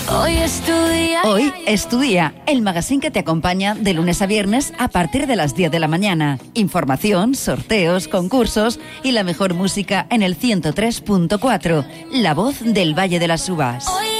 Hoy es tu día, el magazine que te acompaña de lunes a viernes a partir de las 10 de la mañana. Información, sorteos, concursos y la mejor música en el 103.4, La Voz del Valle de las Uvas.